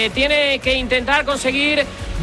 tiene que intentar conseguir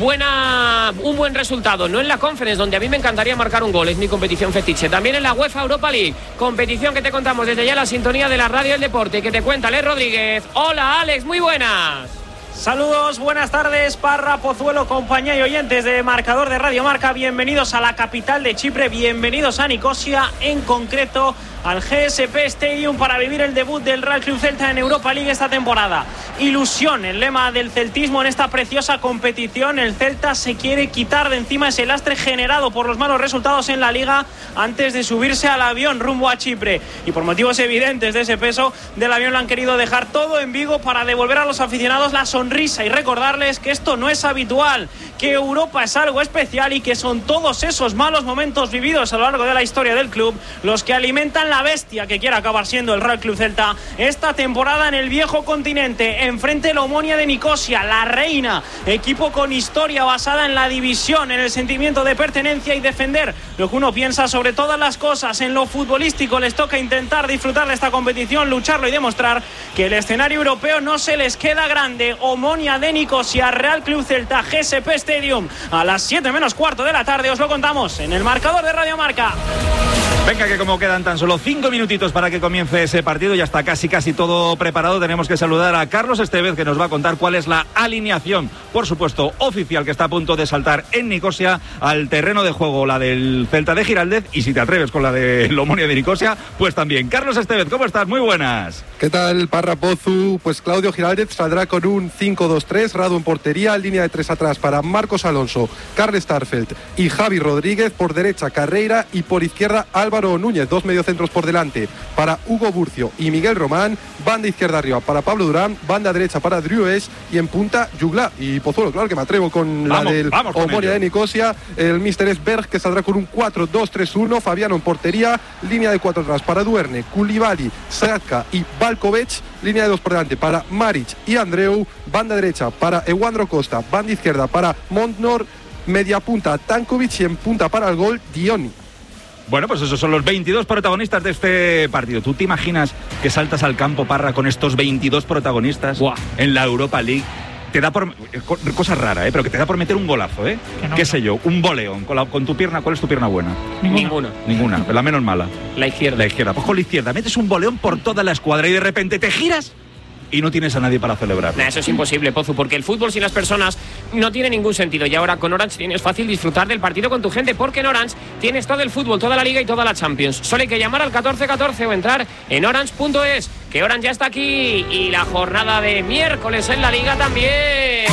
un buen resultado, no en la Conference, donde a mí me encantaría marcar un gol, es mi competición fetiche, también en la UEFA Europa League, competición que te contamos desde ya la sintonía de la radio del deporte, que te cuenta Alex Rodríguez. Hola Alex, muy buenas. Saludos, buenas tardes, Parra, Pozuelo, compañía y oyentes de Marcador de Radio Marca. Bienvenidos a la capital de Chipre, bienvenidos a Nicosia, en concreto al GSP Stadium, para vivir el debut del Real Club Celta en Europa League esta temporada. Ilusión, el lema del celtismo en esta preciosa competición. El Celta se quiere quitar de encima ese lastre generado por los malos resultados en la Liga antes de subirse al avión rumbo a Chipre. Y por motivos evidentes de ese peso del avión lo han querido dejar todo en Vigo para devolver a los aficionados la sonrisa y recordarles que esto no es habitual, que Europa es algo especial y que son todos esos malos momentos vividos a lo largo de la historia del club los que alimentan la bestia que quiere acabar siendo el Real Club Celta esta temporada en el viejo continente. Enfrente el Omonia de Nicosia, la reina, equipo con historia basada en la división, en el sentimiento de pertenencia y defender lo que uno piensa sobre todas las cosas. En lo futbolístico les toca intentar disfrutar de esta competición, lucharlo y demostrar que el escenario europeo no se les queda grande. Omonia de Nicosia, Real Club Celta, GSP Stadium, a las 7 menos cuarto de la tarde. Os lo contamos en el marcador de Radio Marca. Venga, que como quedan tan solo 5 minutitos para que comience ese partido, ya está casi todo preparado. Tenemos que saludar a Carlos Estevez, que nos va a contar cuál es la alineación, por supuesto, oficial, que está a punto de saltar en Nicosia al terreno de juego, la del Celta de Giraldez, y si te atreves con la del Omonia de Nicosia, pues también. Carlos Estevez, ¿cómo estás? Muy buenas. ¿Qué tal, Parra, Pozu? Pues Claudio Giraldez saldrá con un 5-2-3, Radu en portería, línea de 3 atrás para Marcos Alonso, Carl Starfelt y Javi Rodríguez, por derecha Carreira y por izquierda Álvaro Núñez, dos mediocentros por delante para Hugo Burcio y Miguel Román, banda izquierda arriba para Pablo Durán, banda derecha para Driues y en punta Jugla y Pozuelo. Claro que me atrevo con la del Omonia de Nicosia. El míster es Berg, que saldrá con un 4-2-3-1, Fabiano en portería, línea de 4 atrás para Duerne, Koulibaly, Sratka y Valkovic, línea de 2 por delante para Maric y Andreu, banda derecha para Ewandro Costa, banda izquierda para Montnor, media punta Tankovic y en punta para el gol Dioni. Bueno, pues esos son los 22 protagonistas de este partido. ¿Tú te imaginas que saltas al campo, Parra, con estos 22 protagonistas en la Europa League? Te da por... Cosa rara, pero que te da por meter un golazo, ¿Qué sé yo? Un voleón. Con tu pierna, ¿cuál es tu pierna buena? Ninguna. La menos mala. La izquierda. La izquierda. Pues con la izquierda metes un voleón por toda la escuadra y de repente te giras y no tienes a nadie para celebrar. Eso es imposible, Pozu, porque el fútbol sin las personas no tiene ningún sentido. Y ahora con Orange tienes fácil disfrutar del partido con tu gente, porque en Orange tienes todo el fútbol, toda la Liga y toda la Champions. Solo hay que llamar al 1414 o entrar en orange.es, que Orange ya está aquí y la jornada de miércoles en la Liga también.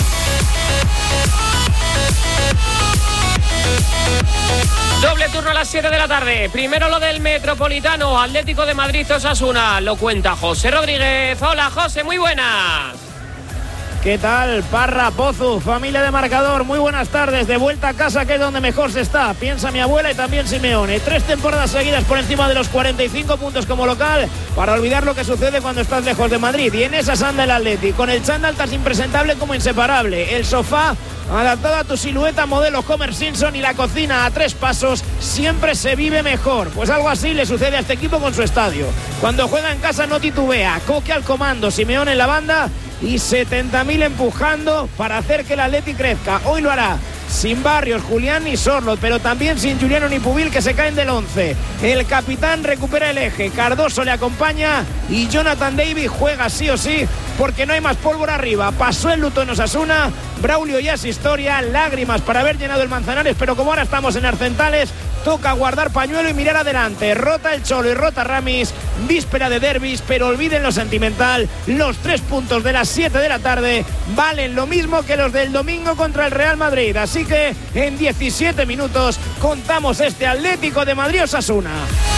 Doble turno a las 7 de la tarde. Primero lo del Metropolitano, Atlético de Madrid, Osasuna. Lo cuenta José Rodríguez. Hola, José, muy buenas. ¿Qué tal, Parra, Pozu, familia de Marcador? Muy buenas tardes, de vuelta a casa, que es donde mejor se está. Piensa mi abuela y también Simeone. 3 temporadas seguidas por encima de los 45 puntos como local, para olvidar lo que sucede cuando estás lejos de Madrid. Y en esas anda el Atleti, con el chándal tan impresentable como inseparable. El sofá adaptado a tu silueta modelo Homer Simpson y la cocina a 3 pasos. Siempre se vive mejor. Pues algo así le sucede a este equipo con su estadio. Cuando juega en casa no titubea. Coque al comando, Simeone en la banda y 70.000 empujando para hacer que el Atleti crezca. Hoy lo hará sin Barrios, Julián ni Sorlot, pero también sin Juliano ni Pubil, que se caen del 11. El capitán recupera el eje, Cardoso le acompaña y Jonathan David juega sí o sí, porque no hay más pólvora arriba. Pasó el luto en Osasuna, Braulio ya es historia, lágrimas para haber llenado el Manzanares, pero como ahora estamos en Arcentales, toca guardar pañuelo y mirar adelante. Rota el Cholo y rota Ramis, víspera de derbis, pero olviden lo sentimental. Los 3 puntos de las 7 de la tarde valen lo mismo que los del domingo contra el Real Madrid. Así que en 17 minutos contamos este Atlético de Madrid-Osasuna.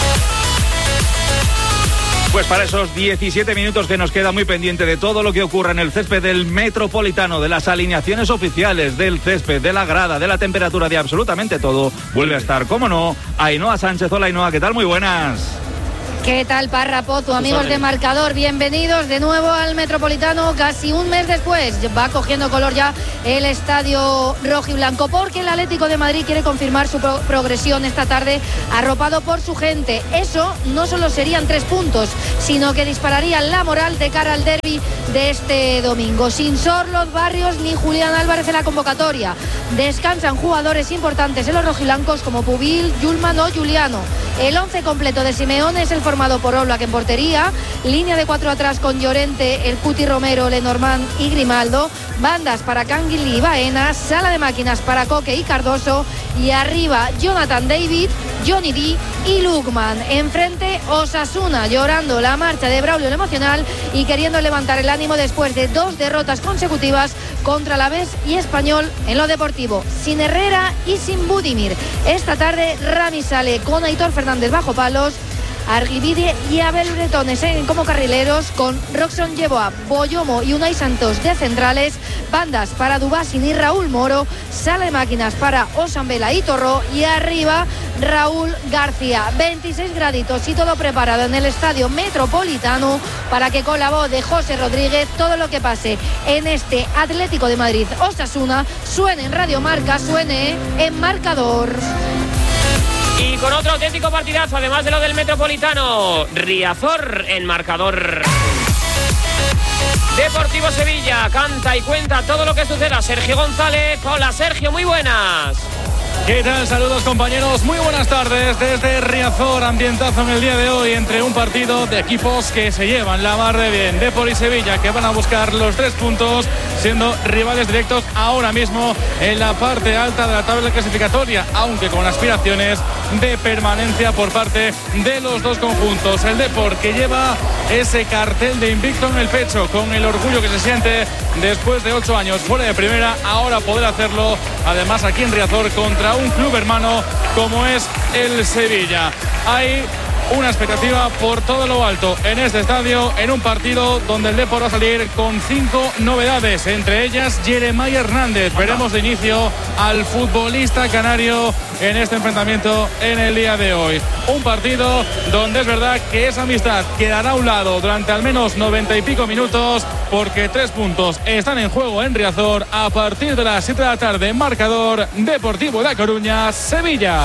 Pues para esos 17 minutos que nos queda muy pendiente de todo lo que ocurra en el césped del Metropolitano, de las alineaciones oficiales, del césped, de la grada, de la temperatura, de absolutamente todo, vuelve a estar, cómo no, Ainhoa Sánchez. Hola, Ainhoa, ¿qué tal? Muy buenas. ¿Qué tal, Parra, Pozu, amigos de Marcador? Bienvenidos de nuevo al Metropolitano, casi un mes después. Va cogiendo color ya el estadio rojo y blanco, porque el Atlético de Madrid quiere confirmar su progresión esta tarde, arropado por su gente. Eso no solo serían 3 puntos, sino que dispararía la moral de cara al derbi de este domingo. Sin Sorloz, Barrios ni Julián Álvarez en la convocatoria. Descansan jugadores importantes en los rojiblancos como Pubil, Yulman o Juliano. El 11 completo de Simeone es el formado por Oblak en portería, línea de 4 atrás con Llorente, el Cuti Romero, Lenormand y Grimaldo, bandas para Canguilí y Baena, sala de máquinas para Coque y Cardoso, y arriba Jonathan David, Johnny D y Lukman. Enfrente Osasuna, llorando la marcha de Braulio el emocional y queriendo levantar el ánimo después de 2 derrotas consecutivas contra Alavés y Español en lo deportivo, sin Herrera y sin Budimir. Esta tarde Rami sale con Aitor Fernández bajo palos, Arguibide y Abel Bretones como carrileros, con Roxon Yeboah, Boyomo y Unai Santos de centrales, bandas para Dubásin y Raúl Moro, sala de máquinas para Osambela y Torró, y arriba Raúl García. 26 graditos y todo preparado en el estadio Metropolitano para que con la voz de José Rodríguez todo lo que pase en este Atlético de Madrid Osasuna suene en Radio Marca, suene en Marcador. Y con otro auténtico partidazo, además de lo del Metropolitano, Riazor en Marcador. Deportivo Sevilla, canta y cuenta todo lo que suceda. Sergio González. Hola, Sergio, muy buenas. ¿Qué tal? Saludos, compañeros, muy buenas tardes desde Riazor. Ambientazo en el día de hoy entre un partido de equipos que se llevan la mar de bien. Depor y Sevilla, que van a buscar los 3 puntos, siendo rivales directos ahora mismo en la parte alta de la tabla clasificatoria, aunque con aspiraciones de permanencia por parte de los dos conjuntos. El Depor, que lleva ese cartel de invicto en el pecho, con el orgullo que se siente después de 8 años fuera de primera, ahora poder hacerlo además aquí en Riazor contra un club hermano como es el Sevilla. Hay una expectativa por todo lo alto en este estadio, en un partido donde el Depor va a salir con 5 novedades, entre ellas Jeremiah Hernández. Veremos de inicio al futbolista canario en este enfrentamiento en el día de hoy. Un partido donde es verdad que esa amistad quedará a un lado durante al menos 90 y pico minutos, porque 3 puntos están en juego en Riazor a partir de las 7 de la tarde. Marcador Deportivo de A Coruña, Sevilla.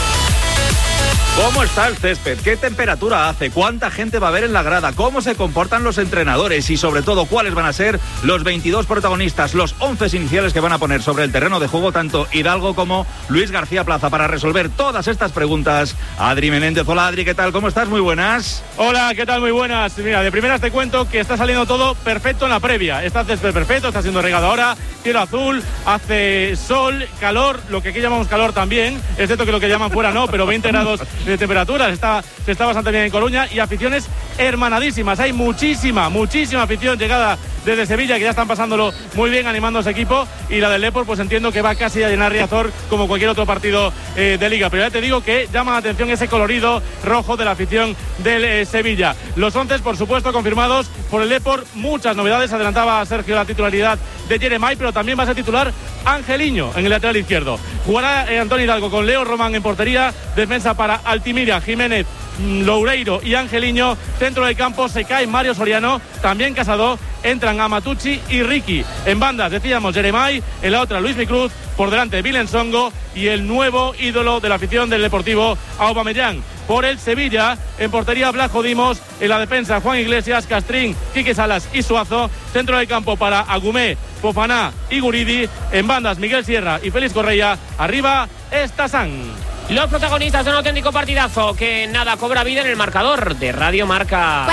¿Cómo está el césped? ¿Qué temperatura hace? ¿Cuánta gente va a haber en la grada? ¿Cómo se comportan los entrenadores? Y sobre todo, ¿cuáles van a ser los 22 protagonistas, los 11 iniciales que van a poner sobre el terreno de juego tanto Hidalgo como Luis García Plaza? Para resolver todas estas preguntas, Adri Menéndez. Hola, Adri, ¿qué tal? ¿Cómo estás? Muy buenas. Hola, ¿qué tal? Muy buenas. Mira, de primeras te cuento que está saliendo todo perfecto en la previa. Está el césped perfecto, está siendo regado ahora, cielo azul, hace sol, calor, lo que aquí llamamos calor también, excepto que lo que llaman fuera no, pero 20 grados de temperaturas, se está bastante bien en Coruña, y aficiones hermanadísimas. Hay muchísima afición llegada desde Sevilla, que ya están pasándolo muy bien animando a ese equipo, y la del Depor pues entiendo que va casi a llenar Riazor como cualquier otro partido de Liga, pero ya te digo que llama la atención ese colorido rojo de la afición del Sevilla. Los 11 por supuesto confirmados por el Depor, muchas novedades, adelantaba Sergio la titularidad de Jeremiah, pero también va a ser titular Angeliño en el lateral izquierdo. Jugará Antonio Hidalgo con Leo Román en portería, defensa para Altimira, Jiménez, Loureiro y Angeliño. Centro del campo se cae Mario Soriano, también Casado, entran Amatucci y Ricky. En bandas decíamos Jeremiah, en la otra Luis Micruz, por delante de Vilen Songo y el nuevo ídolo de la afición del Deportivo, Aubameyang. Por el Sevilla, en portería Blasco Dimos, en la defensa Juan Iglesias, Castrín, Quique Salas y Suazo. Centro del campo para Agumé, Fofana y Guridi. En bandas Miguel Sierra y Félix Correia. Arriba Estasán. Los protagonistas de un auténtico partidazo que nada cobra vida en el marcador de Radio Marca.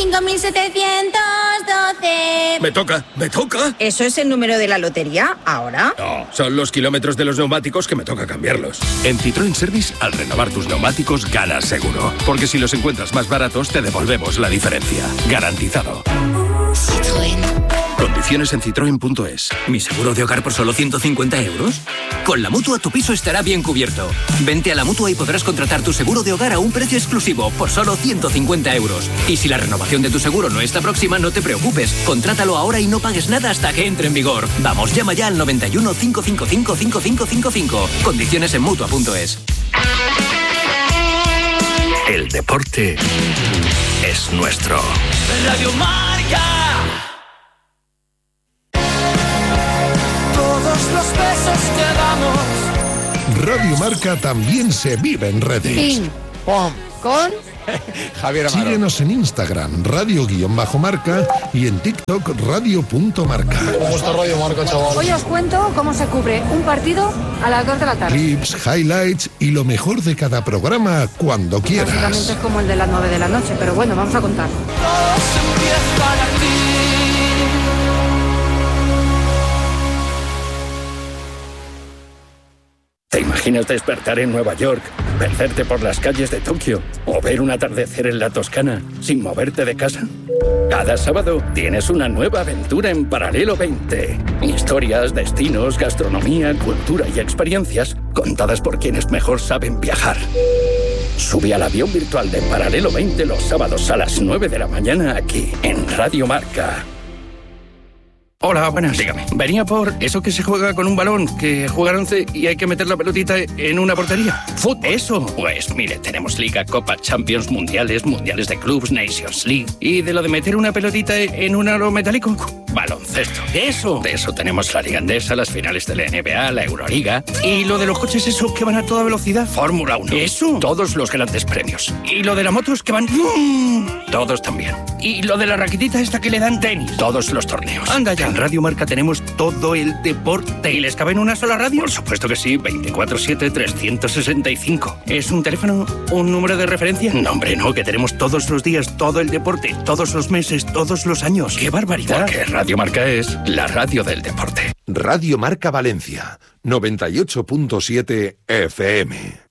45.712. Me toca. ¿Eso es el número de la lotería ahora? No, son los kilómetros de los neumáticos que me toca cambiarlos. En Citroën Service, al renovar tus neumáticos, ganas seguro. Porque si los encuentras más baratos, te devolvemos la diferencia. Garantizado. Citroën. Condiciones en citroen.es. ¿Mi seguro de hogar por solo 150 euros? Con la Mutua tu piso estará bien cubierto. Vente a la Mutua y podrás contratar tu seguro de hogar a un precio exclusivo por solo 150 euros. Y si la renovación de tu seguro no está próxima, no te preocupes. Contrátalo ahora y no pagues nada hasta que entre en vigor. Vamos, llama ya al 91 555 5555. Condiciones en Mutua.es. El deporte es nuestro. Radio Marca. Todos los besos que damos. Radio Marca también se vive en redes. Ping. ¡Pum! Con Javier Amaro. Síguenos en Instagram, radio_marca, y en TikTok, radio.marca. ¿Cómo está Radio Marca, chaval? Hoy os cuento cómo se cubre un partido a las 2 de la tarde. Clips, highlights y lo mejor de cada programa cuando Básicamente quieras. es como el de las 9 de la noche, pero bueno, vamos a contar. Todos empiezan aquí. ¿Te imaginas despertar en Nueva York, perderte por las calles de Tokio o ver un atardecer en la Toscana sin moverte de casa? Cada sábado tienes una nueva aventura en Paralelo 20. Historias, destinos, gastronomía, cultura y experiencias contadas por quienes mejor saben viajar. Sube al avión virtual de Paralelo 20 los sábados a las 9 de la mañana aquí en Radio Marca. Hola, buenas. Dígame. Venía por eso que se juega con un balón, que juegan 11 y hay que meter la pelotita en una portería. ¿Fútbol? Eso. Pues mire, tenemos Liga, Copa, Champions, Mundiales, Mundiales de Clubs, Nations League. ¿Y de lo de meter una pelotita en un aro metálico? Baloncesto. Eso. De eso tenemos la Liga Endesa, las finales de la NBA, la Euroliga. ¿Y lo de los coches esos que van a toda velocidad? Fórmula 1. Eso. Todos los grandes premios. ¿Y lo de las motos que van...? Todos también. ¿Y lo de la raquetita esta que le dan tenis? Todos los torneos. Anda ya. En Radio Marca tenemos todo el deporte. ¿Y les cabe en una sola radio? Por supuesto que sí, 24/7, 365. ¿Es un teléfono? ¿Un número de referencia? No, hombre, no, Que tenemos todos los días, todo el deporte, todos los meses, todos los años. ¡Qué barbaridad! Porque Radio Marca es la radio del deporte. Radio Marca Valencia, 98.7 FM.